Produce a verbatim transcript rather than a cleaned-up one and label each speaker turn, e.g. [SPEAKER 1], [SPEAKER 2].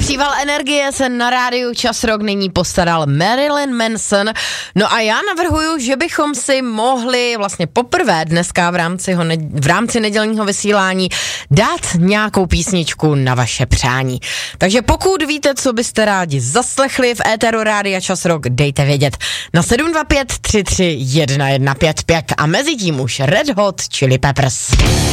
[SPEAKER 1] příval energie se na rádiu Čas Rock nyní postaral Marilyn Manson. No a já navrhuju, že bychom si mohli vlastně poprvé dneska v rámci, ho, v rámci nedělního vysílání dát nějakou písničku na vaše přání. Takže pokud víte, co byste rádi zaslechli v éteru rádia Čas Rock, dejte vědět na sedm dva pět tři tři jedna jedna pět pět a mezi tím už Red Hot Chili Peppers.